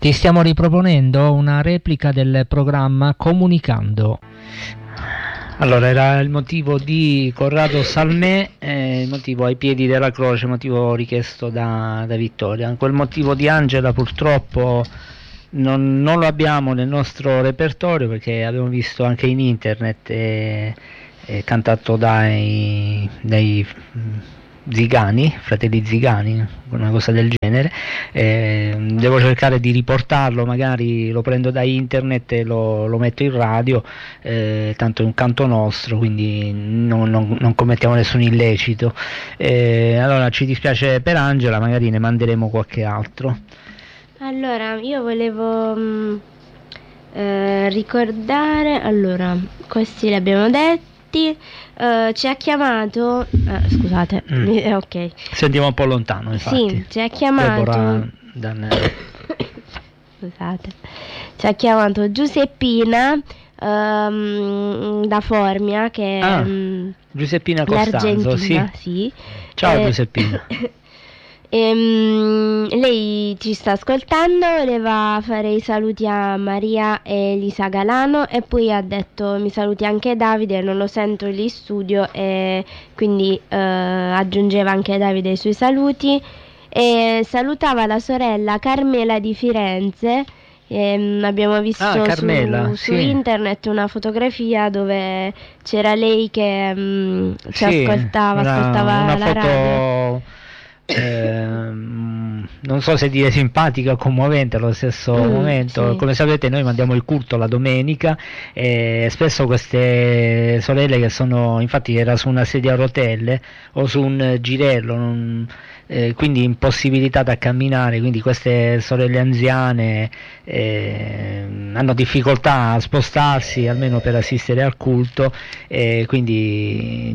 Ti stiamo riproponendo una replica del programma Comunicando. Allora, era il motivo di Corrado Salmè, il motivo ai piedi della croce, motivo richiesto da Vittoria. Quel motivo di Angela purtroppo non lo abbiamo nel nostro repertorio, perché abbiamo visto anche in internet, cantato dai Zigani, fratelli Zigani, una cosa del genere. Devo cercare di riportarlo, magari lo prendo da internet e lo metto in radio, tanto è un canto nostro, quindi non commettiamo nessun illecito. Allora ci dispiace per Angela, magari ne manderemo qualche altro. Allora, io volevo ricordare, allora, questi li abbiamo detti. Ci ha chiamato, scusate, ok. Sentiamo un po' lontano, infatti. Sì, ci ha chiamato. Scusate, ci ha chiamato Giuseppina da Formia, che è Giuseppina Costanzo, sì. Ciao Giuseppina. Lei ci sta ascoltando, voleva fare i saluti a Maria e Elisa Galano, e poi ha detto mi saluti anche Davide, non lo sento lì in studio, e quindi aggiungeva anche Davide i suoi saluti, e salutava la sorella Carmela di Firenze. Abbiamo visto su internet una fotografia dove c'era lei che ci ascoltava la radio. Non so se dire simpatica o commovente allo stesso momento. Sì. Come sapete, noi mandiamo il culto la domenica, e spesso queste sorelle, che sono, infatti era su una sedia a rotelle o su un girello, quindi impossibilitate a camminare, quindi queste sorelle anziane hanno difficoltà a spostarsi almeno per assistere al culto, quindi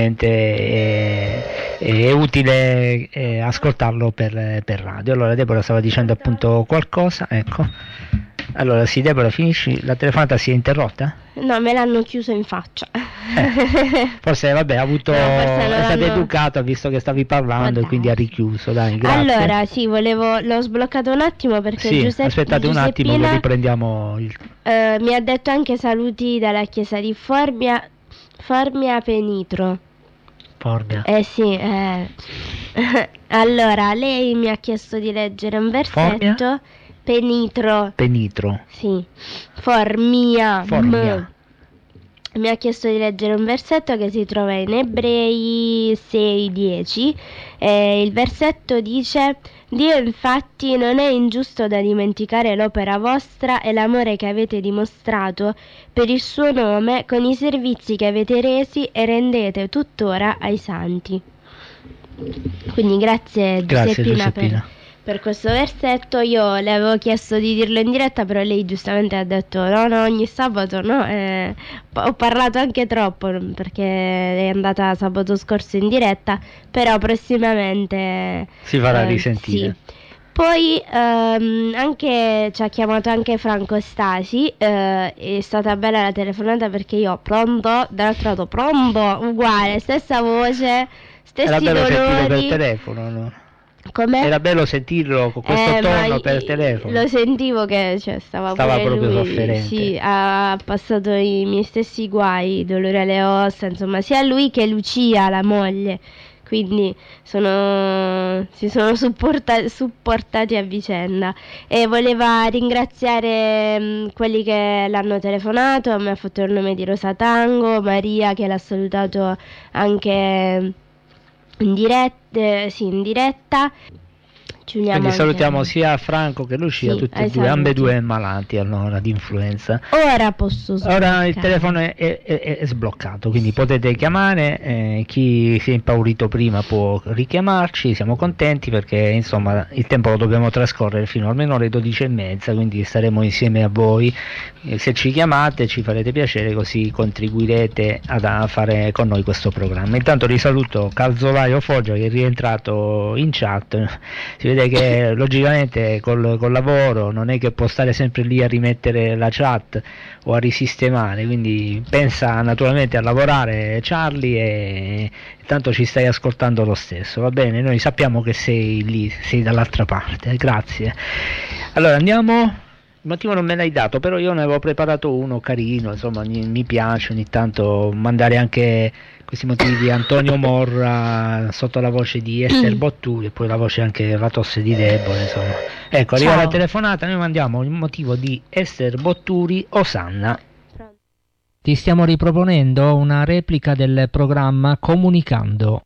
giustamente è utile ascoltarlo per radio. Allora Deborah stava dicendo appunto qualcosa, ecco. Allora sì, Deborah, finisci, la telefonata si è interrotta? No, me l'hanno chiuso in faccia. Forse vabbè, è stato educato, ha visto che stavi parlando, e quindi ha richiuso. Dai, grazie. Allora sì, l'ho sbloccato un attimo, perché aspettate un attimo che riprendiamo mi ha detto anche saluti dalla chiesa di Formia Penitro. Formia. Sì. Allora, lei mi ha chiesto di leggere un versetto. Formia? Penitro. Sì. Formia. Mi ha chiesto di leggere un versetto che si trova in Ebrei 6:10. Il versetto dice: Dio infatti non è ingiusto da dimenticare l'opera vostra e l'amore che avete dimostrato per il suo nome con i servizi che avete resi e rendete tuttora ai santi. Quindi grazie Giuseppina. Per questo versetto. Io le avevo chiesto di dirlo in diretta, però lei giustamente ha detto no, ogni sabato no, ho parlato anche troppo, perché è andata sabato scorso in diretta, però prossimamente si farà risentire. Sì. Poi anche ci ha chiamato anche Franco Stasi, è stata bella la telefonata, perché io pronto, dall'altro lato pronto, uguale, stessa voce, stessi dolori. Era bello sentire per telefono, no? Com'è? Era bello sentirlo con questo tono per telefono. Lo sentivo che stava proprio lui, sofferente. sì, ha passato i miei stessi guai, dolore alle ossa, insomma, sia lui che Lucia, la moglie. Quindi si sono supportati a vicenda, e voleva ringraziare quelli che l'hanno telefonato. Mi ha fatto il nome di Rosa Tango, Maria, che l'ha salutato anche in diretta. Quindi salutiamo sia Franco che Lucia, tutti e due, ambedue malati allora di influenza. Ora il telefono è sbloccato, quindi potete chiamare, chi si è impaurito prima può richiamarci, siamo contenti perché insomma il tempo lo dobbiamo trascorrere fino almeno alle 12:30, quindi staremo insieme a voi. Se ci chiamate ci farete piacere, così contribuirete a fare con noi questo programma. Intanto risaluto Calzolaio Foggia, che è rientrato in chat, si vede vede che logicamente col lavoro non è che può stare sempre lì a rimettere la chat o a risistemare, quindi pensa naturalmente a lavorare, Charlie, e tanto ci stai ascoltando lo stesso, va bene? Noi sappiamo che sei lì, sei dall'altra parte, grazie. Allora andiamo. Il motivo non me l'hai dato, però io ne avevo preparato uno carino, insomma mi piace ogni tanto mandare anche questi motivi di Antonio Morra sotto la voce di Esther Botturi e poi la voce anche la tosse di Deborah, insomma. Ecco, arriva la telefonata, noi mandiamo il motivo di Esther Botturi, Osanna. Ti stiamo riproponendo una replica del programma Comunicando.